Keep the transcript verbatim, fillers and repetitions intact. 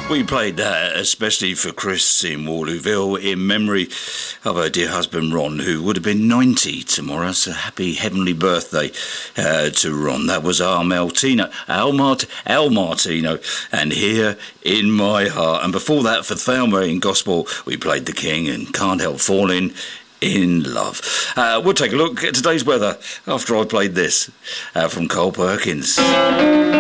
We played that especially for Chris in Waterlooville in memory of her dear husband Ron, who would have been ninety tomorrow. So happy heavenly birthday uh, to Ron. That was Al Martino, Al, Mart- Al Martino, and Here in My Heart. And before that, for Thelma in Gospel, we played The King and Can't Help Falling in Love. Uh, we'll take a look at today's weather after I played this uh, from Cole Perkins.